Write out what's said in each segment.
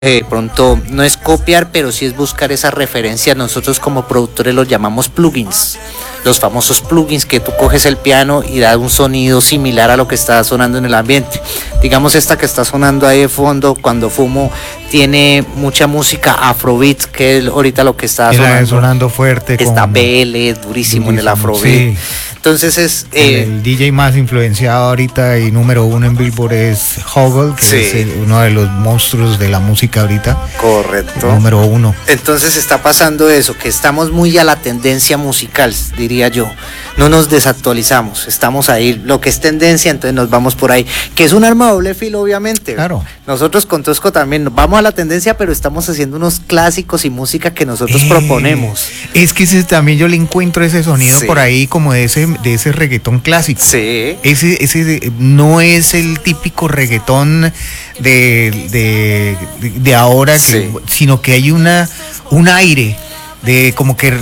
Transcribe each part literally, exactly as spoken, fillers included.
De pronto no es copiar, pero sí es buscar esa referencia. Nosotros como productores los llamamos plugins, los famosos plugins que tú coges el piano y da un sonido similar a lo que está sonando en el ambiente. Digamos esta que está sonando ahí de fondo, Cuando Fumo, tiene mucha música afrobeat, que es ahorita lo que está sonando, sonando fuerte. Está con... B L, durísimo, durísimo en el afrobeat. Sí. Entonces es... Eh, el D J más influenciado ahorita y número uno en Billboard es Hoggle, que sí. es el, uno de los monstruos de la música ahorita. Correcto. Número uno. Entonces está pasando eso, que estamos muy a la tendencia musical, diría yo. No nos desactualizamos, estamos ahí, lo que es tendencia, entonces nos vamos por ahí. Que es un arma de doble filo, obviamente. Claro. Nosotros con Tosco también nos vamos a la tendencia, pero estamos haciendo unos clásicos y música que nosotros eh, proponemos. Es que ese, también yo le encuentro ese sonido sí. por ahí como de ese, de ese reggaetón clásico. Sí. Ese, ese no es el típico reggaetón de, de, de, de ahora, sí. que, sino que hay una un aire de como que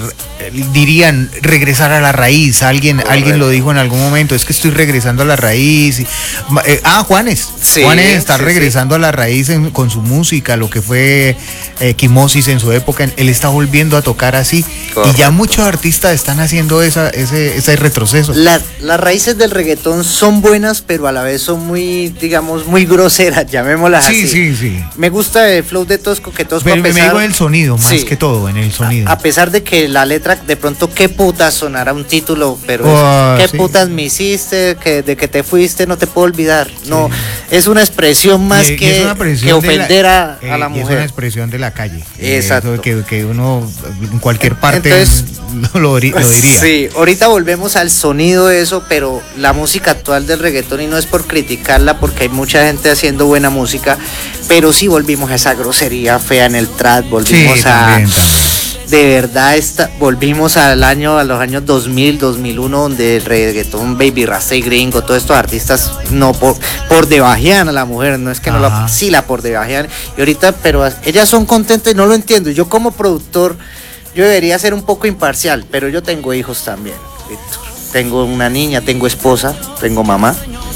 dirían regresar a la raíz. Alguien Correcto. alguien lo dijo en algún momento, es que estoy regresando a la raíz. Eh, ah, Juanes. Sí, Juanes está sí, regresando sí. a la raíz en, con su música, lo que fue eh, Quimosis en su época. Él está volviendo a tocar así. Correcto. Y ya muchos artistas están haciendo esa, ese, ese retroceso. La, las raíces del reggaetón son buenas, pero a la vez son muy, digamos, muy groseras, llamémoslas sí, así. Sí, sí, sí. Me gusta el flow de Tosco, que Tosco pero a pesar... me digo el sonido, más sí. que todo, en el sonido. A, a pesar de que la letra, de pronto, qué putas sonará un título, pero oh, es, qué sí. putas me hiciste, que de que te fuiste no te puedo olvidar. Sí. No, es una expresión más y, que, y que ofender la, a, a la eh, mujer. Es una expresión de la calle. Exacto. Eh, que, que uno en cualquier parte Entonces, lo, lo, lo diría. Sí, ahorita volvemos al sonido de eso, pero la música actual del reggaetón, y no es por criticarla, porque hay mucha gente haciendo buena música, pero sí volvimos a esa grosería fea en el trap, volvimos sí, a... También, también. De verdad, esta, volvimos al año, a los años dos mil, dos mil uno, donde el reggaetón, Baby Rasta y Gringo, todos estos artistas no por, por debajean a la mujer, no es que Ajá. no la, sí la por debajean, y ahorita, pero ellas son contentas y no lo entiendo. Yo como productor, yo debería ser un poco imparcial, pero yo tengo hijos también, Víctor. Tengo una niña, tengo esposa, tengo mamá.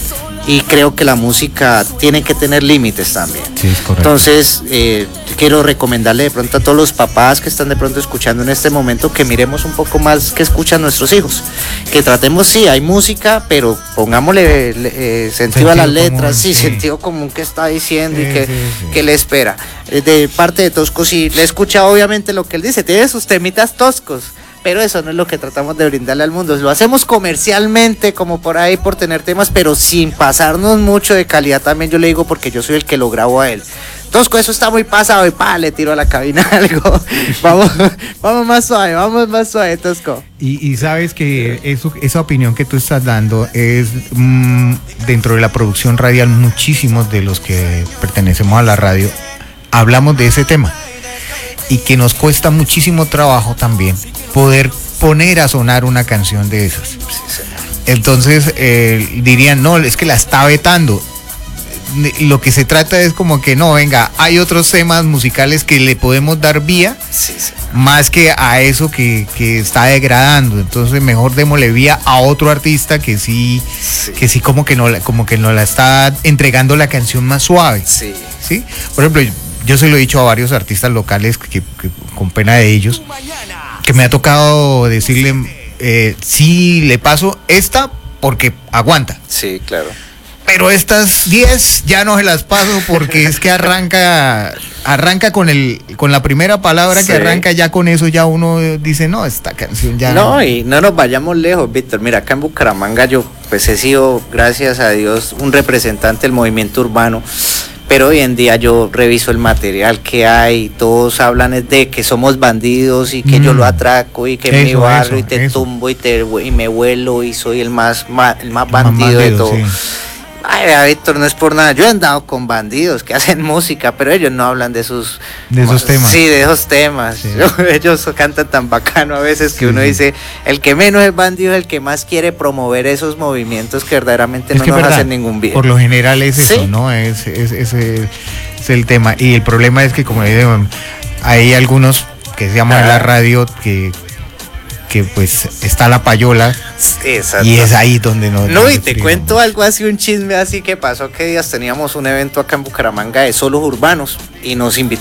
Y creo que la música tiene que tener límites también. Sí, es correcto. Entonces, eh, quiero recomendarle de pronto a todos los papás que están de pronto escuchando en este momento que miremos un poco más que escuchan nuestros hijos. Que tratemos, sí, hay música, pero pongámosle eh, sentido, sentido a las letras, sí, sí, sentido común que está diciendo sí, y que, sí, sí. que le espera. De parte de Tosco, sí, le he escuchado obviamente lo que él dice, tiene sus temitas toscos. Pero eso no es lo que tratamos de brindarle al mundo. Lo hacemos comercialmente, como por ahí, por tener temas, pero sin pasarnos mucho de calidad también, yo le digo, porque yo soy el que lo grabo a él. Tosco, eso está muy pasado, y pa, le tiro a la cabina algo. Vamos, vamos más suave, vamos más suave, Tosco. Y, y sabes que eso, esa opinión que tú estás dando es mmm, dentro de la producción radial, muchísimos de los que pertenecemos a la radio hablamos de ese tema. Y que nos cuesta muchísimo trabajo también poder poner a sonar una canción de esas. Sí, entonces eh, dirían, no, es que la está vetando. Lo que se trata es como que no, venga, hay otros temas musicales que le podemos dar vía, sí, sí. más que a eso que, que está degradando. Entonces mejor démosle vía a otro artista que sí, sí. que sí como que no como que nos la está entregando la canción más suave. Sí. ¿Sí? Por ejemplo, yo se lo he dicho a varios artistas locales que, que con pena de ellos, que me ha tocado decirle, eh, sí, le paso esta porque aguanta. Sí, claro. Pero estas diez ya no se las paso porque es que arranca arranca con el con la primera palabra sí. que arranca, ya con eso ya uno dice, no, esta canción ya no. No, y no nos vayamos lejos, Víctor. Mira, acá en Bucaramanga yo pues he sido, gracias a Dios, un representante del movimiento urbano. Pero hoy en día yo reviso el material que hay, todos hablan de que somos bandidos y que mm. yo lo atraco y que eso, me barro eso, y te eso. tumbo y, te, y me vuelo y soy el más, más, el más bandido, bandido de todo. Sí. Ay, Víctor, no es por nada. Yo he andado con bandidos que hacen música, pero ellos no hablan de sus... De esos temas. Sí, de esos temas. Sí. Ellos cantan tan bacano a veces que sí, uno sí. dice, el que menos es bandido es el que más quiere promover esos movimientos que verdaderamente es no que nos verdad, hacen ningún bien. Por lo general es eso, ¿sí? ¿no? Es, es, es, es, es el tema. Y el problema es que, como digo, hay algunos que se llaman ah. en la radio que... que pues está la payola. Exacto. Y es ahí donde nos... No, y te cuento algo así, un chisme así que pasó que días teníamos un evento acá en Bucaramanga de solos urbanos y nos invitaron